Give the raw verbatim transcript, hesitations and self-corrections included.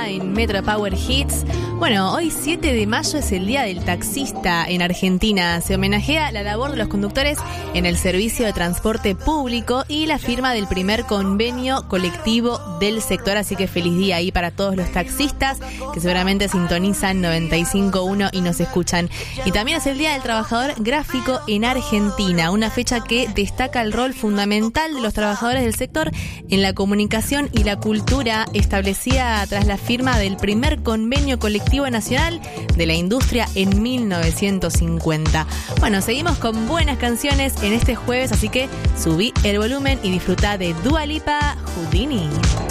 En Metro Power Hits. Bueno, hoy siete de mayo es el Día del Taxista en Argentina. Se homenajea la labor de los conductores en el servicio de transporte público y la firma del primer convenio colectivo del sector. Así que feliz día ahí para todos los taxistas que seguramente sintonizan noventa y cinco punto uno y nos escuchan. Y también es el Día del Trabajador Gráfico en Argentina, una fecha que destaca el rol fundamental de los trabajadores del sector en la comunicación y la cultura, establecida tras la firma del primer convenio colectivo nacional de la industria en mil novecientos cincuenta. Bueno, seguimos con buenas canciones en este jueves, así que subí el volumen y disfruta de Dua Lipa, Houdini.